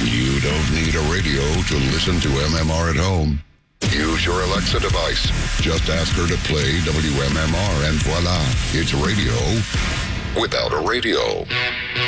You don't need a radio to listen to MMR at home. Use your Alexa device. Just ask her to play WMMR and voila, it's radio without a radio.